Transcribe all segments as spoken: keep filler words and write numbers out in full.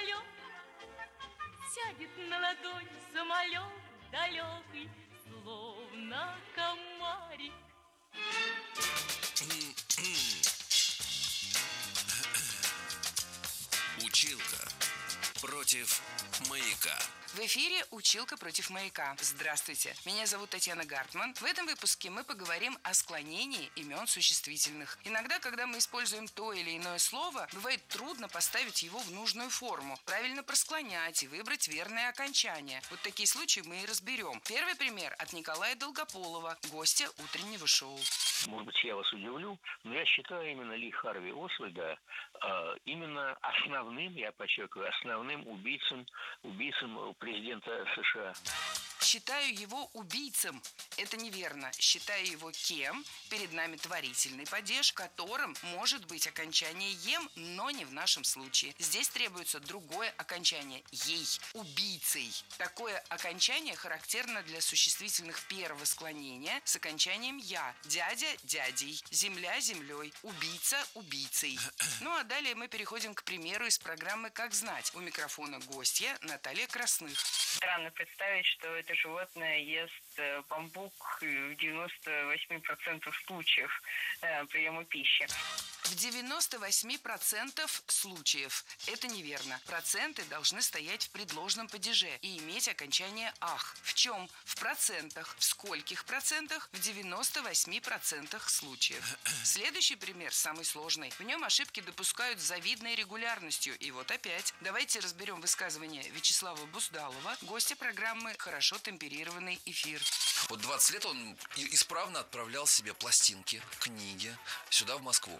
самолет, сядет на ладонь самолет далекий, словно комарик. Училка против маяка. В эфире «Училка против маяка». Здравствуйте, меня зовут Татьяна Гартман. В этом выпуске мы поговорим о склонении имен существительных. Иногда, когда мы используем то или иное слово, бывает трудно поставить его в нужную форму, правильно просклонять и выбрать верное окончание. Вот такие случаи мы и разберем. Первый пример от Николая Долгополова, гостя утреннего шоу. Может быть, я вас удивлю, но я считаю именно Ли Харви Освальда э, именно основным, я подчеркиваю, основным убийцем, убийцем президента США. Считаю его убийцем. Это неверно. Считаю его кем? Перед нами творительный падеж, которым может быть окончание «ем», но не в нашем случае. Здесь требуется другое окончание «ей», убийцей. Такое окончание характерно для существительных первого склонения с окончанием «я». Дядя – дядей, земля – землей, убийца – убийцей. Ну а далее мы переходим к примеру из программы «Как знать». У микрофона гостья Наталья Красных. Странно представить, что это животное ест бамбук в девяноста восьми процентах случаев э, приема пищи. В девяноста восьми процентах случаев. Это неверно. Проценты должны стоять в предложном падеже и иметь окончание «ах». В чем? В процентах. В скольких процентах? В девяноста восьми процентах случаев. Следующий пример самый сложный. В нем ошибки допускают с завидной регулярностью. И вот опять. Давайте разберем высказывание Вячеслава Буздалова, гостя программы «Хорошо темперированный эфир». Вот двадцать лет он исправно отправлял себе пластинки, книги сюда, в Москву.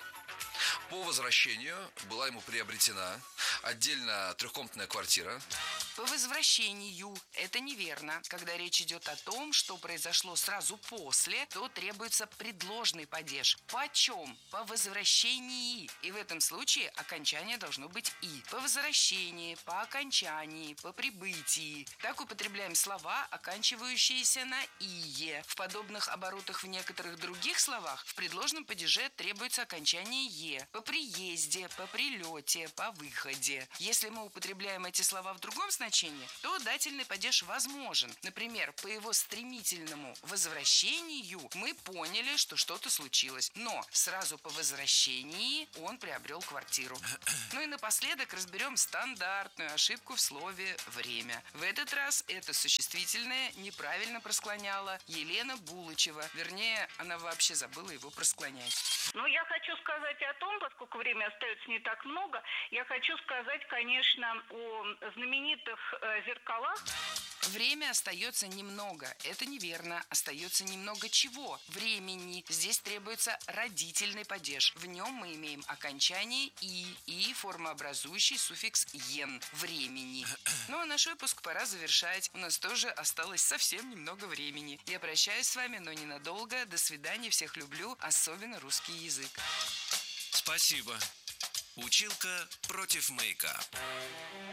По возвращению была ему приобретена отдельно трехкомнатная квартира. По возвращению. Это неверно. Когда речь идет о том, что произошло сразу после, то требуется предложный падеж. Почем? По возвращении. И в этом случае окончание должно быть «и». По возвращении, по окончании, по прибытии. Так употребляем слова, оканчивающиеся на «ие». В подобных оборотах в некоторых других словах в предложном падеже требуется окончание «е». По приезде, по прилете, по выходе. Если мы употребляем эти слова в другом значении, то дательный падеж возможен. Например, по его стремительному возвращению мы поняли, что что-то случилось. Но сразу по возвращении он приобрел квартиру. Ну и напоследок разберем стандартную ошибку в слове «время». В этот раз это существительное неправильно просклоняла Елена Булычева. Вернее, она вообще забыла его просклонять. Ну, я хочу сказать о том, поскольку время остается не так много, я хочу сказать, конечно, о знаменитых э, зеркалах. Время остается немного. Это неверно. Остается немного чего? Времени. Здесь требуется родительный падеж. В нем мы имеем окончание «и» и формообразующий суффикс «ен» – времени. Ну а наш выпуск пора завершать. У нас тоже осталось совсем немного времени. Я прощаюсь с вами, но ненадолго. До свидания. Всех люблю. Особенно русский язык. Спасибо. Училка против маяка.